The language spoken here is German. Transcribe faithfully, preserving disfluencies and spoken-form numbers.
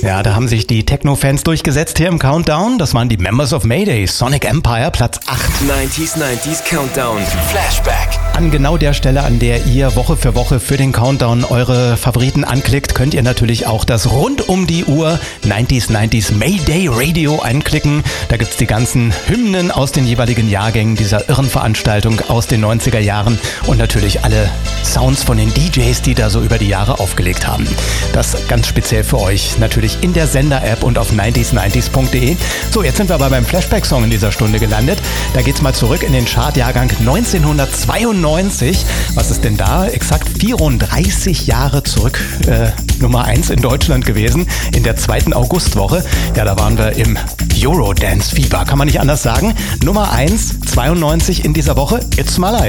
Ja, da haben sich die Techno-Fans durchgesetzt hier im Countdown. Das waren die Members of Mayday, Sonic Empire, Platz acht. neunziger neunzig Countdown Flashback. An genau der Stelle, an der ihr Woche für Woche für den Countdown eure Favoriten anklickt, könnt ihr natürlich auch das rund um die Uhr neunziger neunzig Mayday Radio einklicken. Da gibt's die ganzen Hymnen aus den jeweiligen Jahrgängen dieser irren Veranstaltung aus den neunziger Jahren und natürlich alle Sounds von den D Js, die da so über die Jahre aufgelegt haben. Das ganz speziell für euch natürlich in der Sender-App und auf neunzig neunzig punkt de. So, jetzt sind wir aber beim Flashback-Song in dieser Stunde gelandet. Da geht's mal zurück in den Chartjahrgang neunzehnhundertzweiundneunzig. Was ist denn da? Exakt vierunddreißig Jahre zurück. Äh, Nummer eins in Deutschland gewesen. In der zweiten Augustwoche. Ja, da waren wir im Eurodance-Fieber. Kann man nicht anders sagen. Nummer eins, zweiundneunzig in dieser Woche. It's My Life.